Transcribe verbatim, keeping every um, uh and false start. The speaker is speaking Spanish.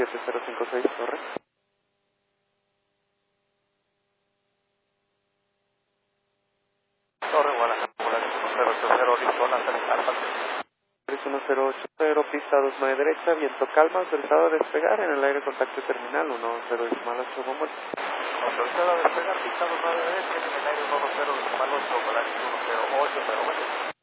siete cero cinco seis, torre. Torre Guadalajara, uno cero ocho cero, Arizona, uno cero ocho cero, pista dos nueve derecha, viento calma, autorizado a despegar, en el aire contacto terminal, uno cero decimal ocho, bomba. Autorizado a despegar, pista dos nueve derecha, en el aire uno cero decimal ocho, uno cero ocho, pero bueno.